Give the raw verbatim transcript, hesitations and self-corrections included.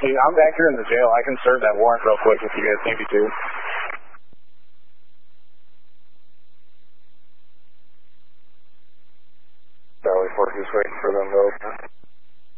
you. I'm back here in the jail. I can serve that warrant real quick if you guys need me to. Charlie Fork is waiting for them to open.